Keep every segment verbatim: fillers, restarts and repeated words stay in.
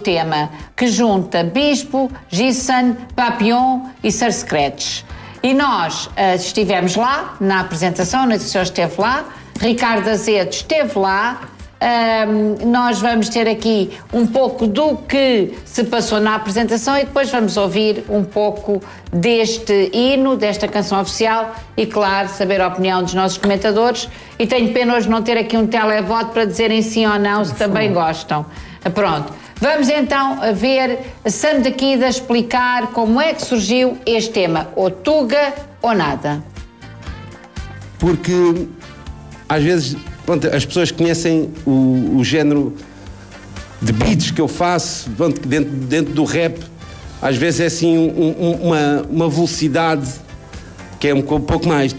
tema que junta Bispo, Gisane, Papillon e Sir Scratch. E nós uh, estivemos lá na apresentação, o senhor esteve lá, Ricardo Azedo esteve lá. Um, nós vamos ter aqui um pouco do que se passou na apresentação e depois vamos ouvir um pouco deste hino, desta canção oficial e, claro, saber a opinião dos nossos comentadores. E tenho pena hoje não ter aqui um televoto para dizerem sim ou não, se também gostam. Pronto, vamos então ver Sam da Kid a explicar como é que surgiu este tema, ou Tuga ou nada. Porque às vezes pronto, as pessoas conhecem o, o género de beats que eu faço pronto, dentro, dentro do rap. Às vezes é assim um, um, uma, uma velocidade que é um, um pouco mais.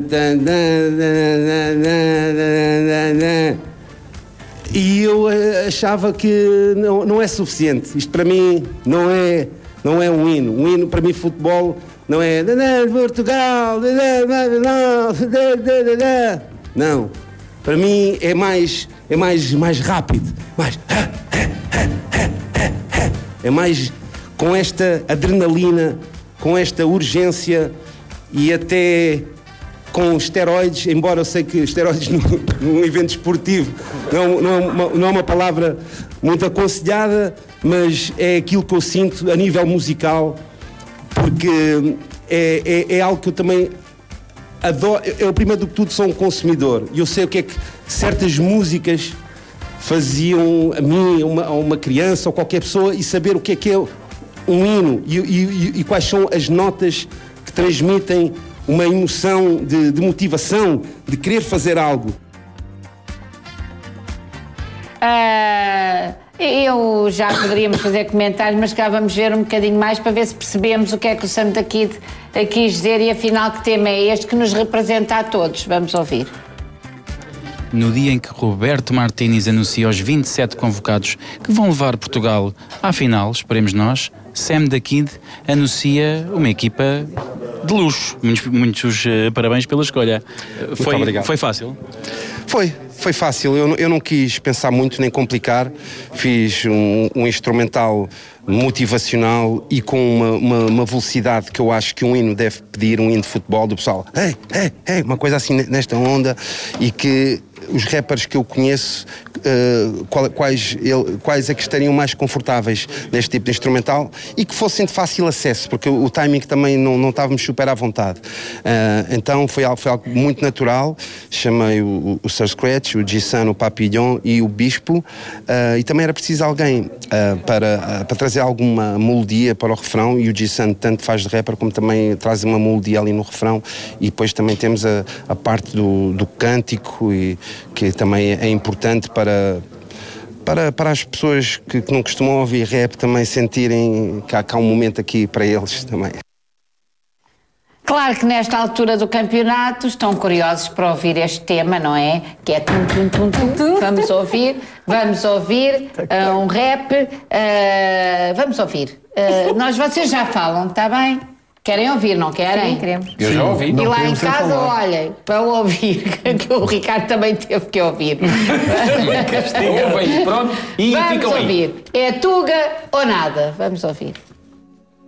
E eu achava que não, não é suficiente. Isto para mim não é, não é um hino. Um hino para mim, futebol, não é Portugal. Não. Para mim é mais, é mais, mais rápido, mais, é mais com esta adrenalina, com esta urgência e até com esteroides, embora eu sei que esteroides num, num evento esportivo não, não, é uma, não é uma palavra muito aconselhada, mas é aquilo que eu sinto a nível musical, porque é, é, é algo que eu também adoro. Eu, primeiro do que tudo, sou um consumidor e eu sei o que é que certas músicas faziam a mim, a uma, a uma criança ou qualquer pessoa, e saber o que é que é um hino e, e, e quais são as notas que transmitem uma emoção de, de motivação, de querer fazer algo. Uh, eu já poderíamos fazer comentários, mas cá vamos ver um bocadinho mais para ver se percebemos o que é que o Sam da Kid quis dizer e afinal que tema é este que nos representa a todos. Vamos ouvir. No dia em que Roberto Martínez anuncia os vinte e sete convocados que vão levar Portugal à final, esperemos nós, Sam da Kid anuncia uma equipa de luxo. Muitos, muitos uh, parabéns pela escolha. Muito foi, obrigado. Foi fácil? Foi, foi fácil. Eu, eu não quis pensar muito nem complicar. Fiz um, um instrumental motivacional e com uma, uma, uma velocidade que eu acho que um hino deve pedir, um hino de futebol do pessoal. Ei, ei, ei, uma coisa assim nesta onda, e que os rappers que eu conheço, uh, quais, ele, quais é que estariam mais confortáveis neste tipo de instrumental e que fossem de fácil acesso, porque o, o timing também não, não estávamos super à vontade. Uh, então foi algo, foi algo muito natural. Chamei o, o Sir Scratch, o Gisane, o Papillon e o Bispo, uh, e também era preciso alguém uh, para, uh, para trazer alguma melodia para o refrão, e o Gisane tanto faz de rapper como também traz uma melodia ali no refrão, e depois também temos a, a parte do, do cântico, e que também é importante para, para, para as pessoas que, que não costumam ouvir rap também sentirem que há, que há um momento aqui para eles também. Claro que nesta altura do campeonato estão curiosos para ouvir este tema, não é? Que é tum, tum, tum, tum, tum. Vamos ouvir, vamos ouvir uh, um rap, uh, vamos ouvir. Uh, nós, vocês já falam, está bem? Querem ouvir, não querem? Sim, queremos. Eu já ouvi. E Não lá em queremos casa, falar. olhem, para ouvir, que o Ricardo também teve que ouvir. Ouvem, pronto, e Vamos ficam aí. ouvir. É Tuga ou nada? Vamos ouvir.